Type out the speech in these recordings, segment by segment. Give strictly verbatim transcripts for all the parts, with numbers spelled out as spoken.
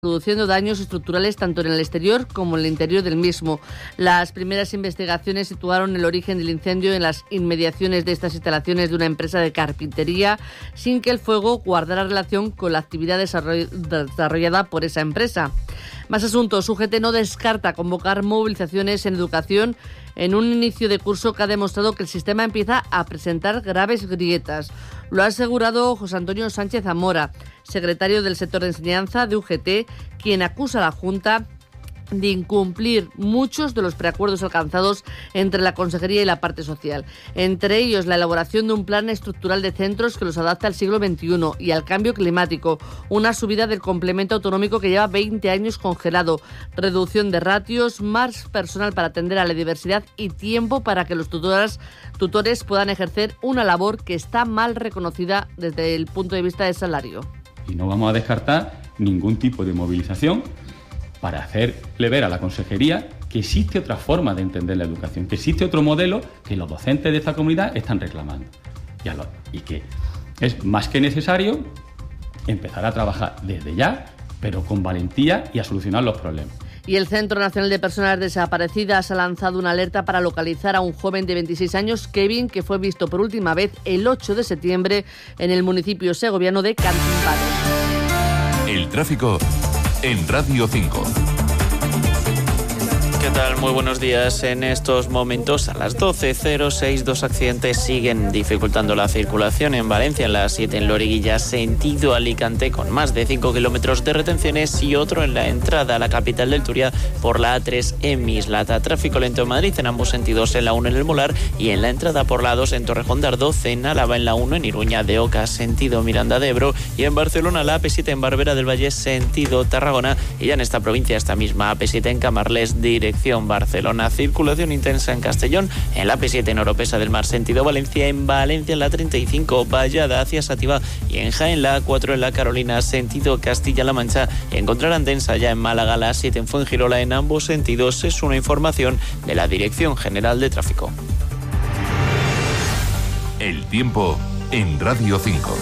produciendo daños estructurales tanto en el exterior como en el interior del mismo. Las primeras investigaciones situaron el origen del incendio en las inmediaciones de estas instalaciones de una empresa de carpintería, sin que el fuego guardara relación con la actividad desarrollada por esa empresa. Más asuntos. U G T no descarta convocar movilizaciones en educación en un inicio de curso que ha demostrado que el sistema empieza a presentar graves grietas. Lo ha asegurado José Antonio Sánchez Zamora, secretario del sector de enseñanza de U G T, quien acusa a la Junta de incumplir muchos de los preacuerdos alcanzados entre la Consejería y la parte social. Entre ellos, la elaboración de un plan estructural de centros que los adapte al siglo veintiuno y al cambio climático, una subida del complemento autonómico que lleva veinte años congelado, reducción de ratios, más personal para atender a la diversidad y tiempo para que los tutoras, tutores puedan ejercer una labor que está mal reconocida desde el punto de vista del salario. Y no vamos a descartar ningún tipo de movilización para hacerle ver a la Consejería que existe otra forma de entender la educación, que existe otro modelo que los docentes de esta comunidad están reclamando. Y, a lo, y que es más que necesario empezar a trabajar desde ya, pero con valentía y a solucionar los problemas. Y el Centro Nacional de Personas Desaparecidas ha lanzado una alerta para localizar a un joven de veintiséis años, Kevin, que fue visto por última vez el ocho de septiembre en el municipio segoviano de Cantimparo. El tráfico en Radio cinco. ¿Qué tal? Muy buenos días. En estos momentos, a las doce cero seis, dos accidentes siguen dificultando la circulación en Valencia, en la siete en Loriguilla, sentido Alicante, con más de cinco kilómetros de retenciones, y otro en la entrada a la capital del Turia por la A tres en Mislata. Tráfico lento en Madrid en ambos sentidos, en la uno en el Molar y en la entrada por la A dos en Torrejón de Ardoz, en Álava en la uno, en Iruña de Oca, sentido Miranda de Ebro, y en Barcelona la A P siete en Barbera del Valle, sentido Tarragona, y ya en esta provincia esta misma A P siete en Camarles, dirección Barcelona. Circulación intensa en Castellón, en la A P siete en Oropesa del Mar, sentido Valencia, en Valencia en la treinta y cinco, Vallada hacia Sativa, y en Jaén la A cuatro en la Carolina, sentido Castilla-La Mancha. Encontrarán densa ya en Málaga la A siete en Fuengirola, en ambos sentidos. Es una información de la Dirección General de Tráfico. El tiempo en Radio cinco.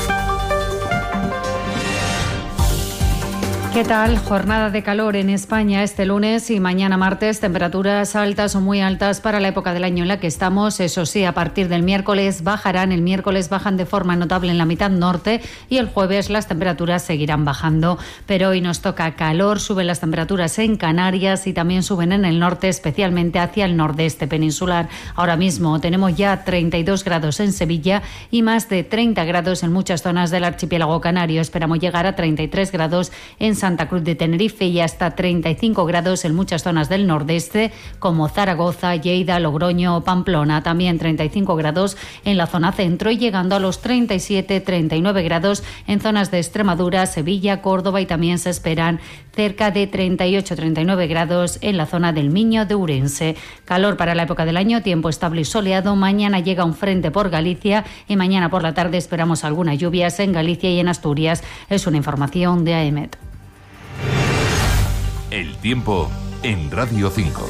¿Qué tal? Jornada de calor en España este lunes y mañana martes. Temperaturas altas o muy altas para la época del año en la que estamos. Eso sí, a partir del miércoles bajarán. El miércoles bajan de forma notable en la mitad norte y el jueves las temperaturas seguirán bajando. Pero hoy nos toca calor. Suben las temperaturas en Canarias y también suben en el norte, especialmente hacia el nordeste peninsular. Ahora mismo tenemos ya treinta y dos grados en Sevilla y más de treinta grados en muchas zonas del archipiélago canario. Esperamos llegar a treinta y tres grados en Santa Cruz de Tenerife y hasta treinta y cinco grados en muchas zonas del nordeste como Zaragoza, Lleida, Logroño o Pamplona. También treinta y cinco grados en la zona centro y llegando a los treinta y siete, treinta y nueve grados en zonas de Extremadura, Sevilla, Córdoba, y también se esperan cerca de treinta y ocho, treinta y nueve grados en la zona del Miño de Ourense. Calor para la época del año, tiempo estable y soleado. Mañana llega un frente por Galicia y mañana por la tarde esperamos algunas lluvias en Galicia y en Asturias. Es una información de A E M E T. El tiempo en Radio cinco.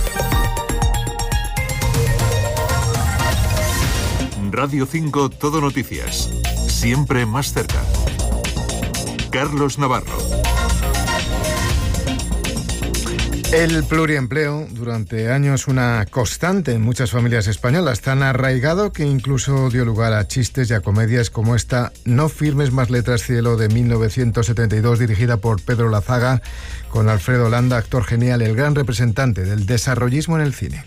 Radio cinco, Todo Noticias. Siempre más cerca. Carlos Navarro. El pluriempleo, durante años una constante en muchas familias españolas, tan arraigado que incluso dio lugar a chistes y a comedias como esta No firmes más letras cielo de mil novecientos setenta y dos, dirigida por Pedro Lazaga, con Alfredo Landa, actor genial, el gran representante del desarrollismo en el cine.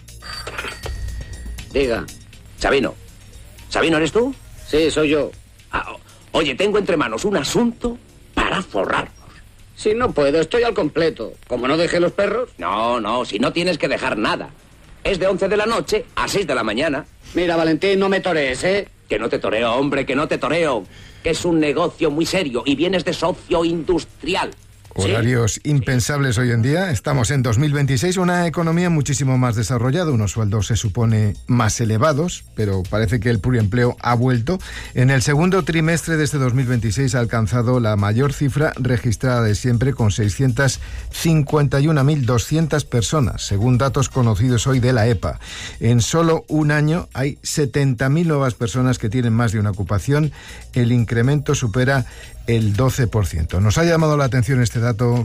Diga. Sabino. ¿Sabino eres tú? Sí, soy yo. Ah, oye, tengo entre manos un asunto para forrar. Si no puedo, estoy al completo. ¿Como no dejé los perros? No, no, si no tienes que dejar nada. Es de once de la noche a seis de la mañana. Mira, Valentín, no me torees, ¿eh? Que no te toreo, hombre, que no te toreo. Que es un negocio muy serio y vienes de socio industrial. Horarios ¿Sí? impensables hoy en día. Estamos en dos mil veintiséis, una economía muchísimo más desarrollada, unos sueldos se supone más elevados, pero parece que el pluriempleo ha vuelto. En el segundo trimestre de este dos mil veintiséis ha alcanzado la mayor cifra registrada de siempre, con seiscientas cincuenta y una mil doscientas personas, según datos conocidos hoy de la E P A. En solo un año hay setenta mil nuevas personas que tienen más de una ocupación. El incremento supera el doce por ciento. Nos ha llamado la atención este dato